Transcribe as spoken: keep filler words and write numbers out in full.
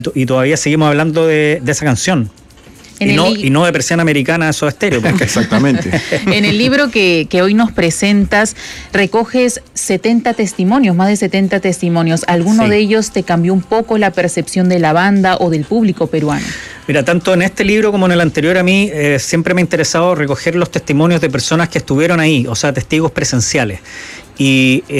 y todavía seguimos hablando de, de esa canción. Y no, y no de Persiana Americana de Soda Stereo. Exactamente. En el libro que, que hoy nos presentas, recoges setenta testimonios, más de setenta testimonios. ¿Alguno sí. de ellos te cambió un poco la percepción de la banda o del público peruano? Mira, tanto en este libro como en el anterior a mí, eh, siempre me ha interesado recoger los testimonios de personas que estuvieron ahí, o sea, testigos presenciales. Y